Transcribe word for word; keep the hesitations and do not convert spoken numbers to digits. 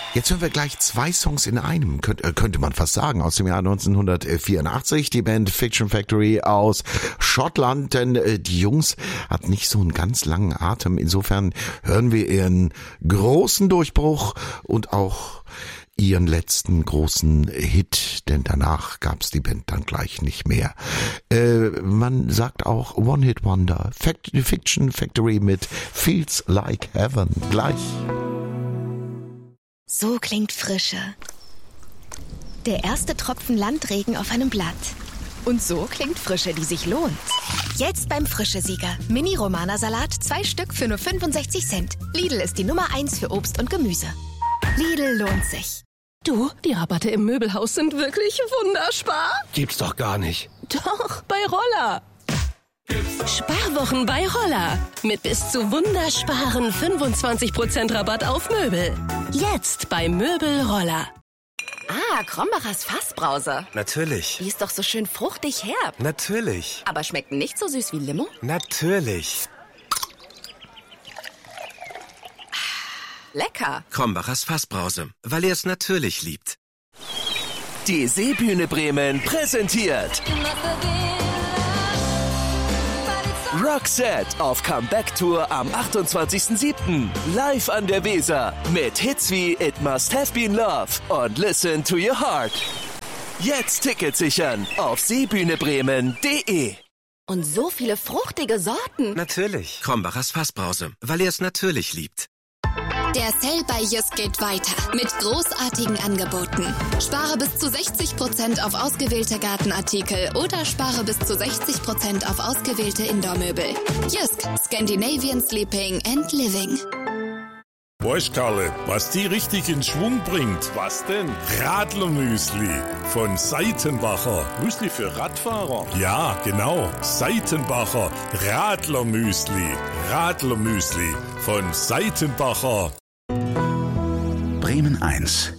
Jetzt hören wir gleich zwei Songs in einem, Könnt, äh, könnte man fast sagen, aus dem Jahr neunzehnhundertvierundachtzig. Die Band Fiction Factory aus Schottland, denn äh, die Jungs hatten nicht so einen ganz langen Atem. Insofern hören wir ihren großen Durchbruch und auch ihren letzten großen Hit, denn danach gab's die Band dann gleich nicht mehr. Äh, man sagt auch One-Hit-Wonder. Fact, Fiction Factory mit Feels Like Heaven. Gleich. So klingt Frische. Der erste Tropfen Landregen auf einem Blatt. Und so klingt Frische, die sich lohnt. Jetzt beim Frische-Sieger. Mini-Romana-Salat, zwei Stück für nur fünfundsechzig Cent. Lidl ist die Nummer eins für Obst und Gemüse. Lidl lohnt sich. Du, die Rabatte im Möbelhaus sind wirklich wunderspar. Gibt's doch gar nicht. Doch, bei Roller. Sparwochen bei Roller. Mit bis zu wundersparen fünfundzwanzig Prozent Rabatt auf Möbel. Jetzt bei Möbel Roller. Ah, Krombacher's Fassbrause. Natürlich. Die ist doch so schön fruchtig herb. Natürlich. Aber schmeckt nicht so süß wie Limo? Natürlich. Lecker. Krombacher's Fassbrause, weil ihr es natürlich liebt. Die Seebühne Bremen präsentiert Roxette auf Comeback-Tour am achtundzwanzigsten siebten Live an der Weser mit Hits wie It Must Have Been Love und Listen to Your Heart. Jetzt Tickets sichern auf seebühnebremen punkt de. Und so viele fruchtige Sorten. Natürlich. Krombacher's Fassbrause, weil ihr es natürlich liebt. Der Sale bei Jysk geht weiter mit großartigen Angeboten. Spare bis zu sechzig Prozent auf ausgewählte Gartenartikel oder spare bis zu sechzig Prozent auf ausgewählte Indoor-Möbel. Jysk, Scandinavian Sleeping and Living. Weißt Karle, was die richtig in Schwung bringt? Was denn? Radlermüsli von Seitenbacher. Müsli für Radfahrer? Ja, genau. Seitenbacher Radlermüsli. Radlermüsli von Seitenbacher. Bremen eins.